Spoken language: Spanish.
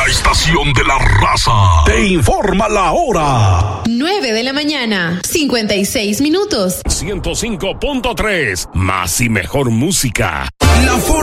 La estación de la raza te informa la hora. 9:56 a.m. 105.3, más y mejor música. La